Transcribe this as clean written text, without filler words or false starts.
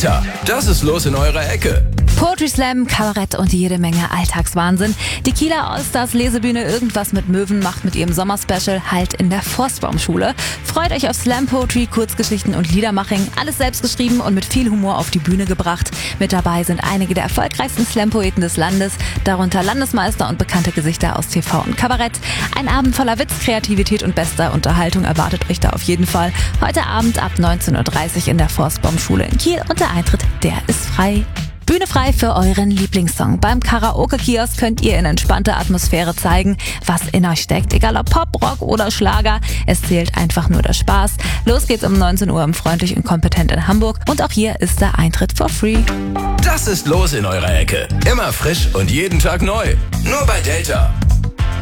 Delta, das ist los in eurer Ecke. Poetry Slam, Kabarett und jede Menge Alltagswahnsinn. Die Kieler Allstars Lesebühne Irgendwas mit Möwen macht mit ihrem Sommerspecial Halt in der Forstbaumschule. Freut euch auf Slam Poetry, Kurzgeschichten und Liedermaching. Alles selbst geschrieben und mit viel Humor auf die Bühne gebracht. Mit dabei sind einige der erfolgreichsten Slam-Poeten des Landes, darunter Landesmeister und bekannte Gesichter aus TV und Kabarett. Ein Abend voller Witz, Kreativität und bester Unterhaltung erwartet euch da auf jeden Fall. Heute Abend ab 19:30 Uhr in der Forstbaumschule in Kiel und der Eintritt, der ist frei. Bühne frei für euren Lieblingssong. Beim Karaoke-Kiosk könnt ihr in entspannter Atmosphäre zeigen, was in euch steckt. Egal ob Pop, Rock oder Schlager, es zählt einfach nur der Spaß. Los geht's um 19 Uhr im Freundlich und Kompetent in Hamburg und auch hier ist der Eintritt for free. Das ist los in eurer Ecke. Immer frisch und jeden Tag neu. Nur bei Delta.